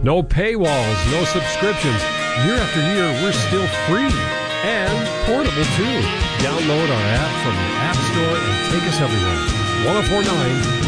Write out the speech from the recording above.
No paywalls, no subscriptions. Year after year, we're still free and portable too. Download our app from the App Store and take us everywhere. 1049